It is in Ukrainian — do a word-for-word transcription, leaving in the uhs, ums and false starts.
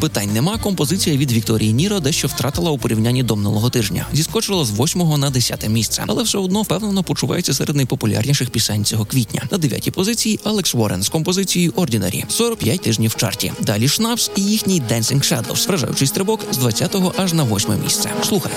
Питань нема, композиція від Вікторії Ніро дещо втратила у порівнянні до минулого тижня. Зіскочила з восьмого на десяте місце, але все одно впевнено почувається серед найпопулярніших пісень цього квітня. На дев'ятій позиції Алекс Уоррен з композицією Ordinary. сорок п'ять тижнів в чарті. Далі Шнапс і їхній Dancing Shadows. Вражаючий стрибок з двадцятого аж на восьме місце. Слухай.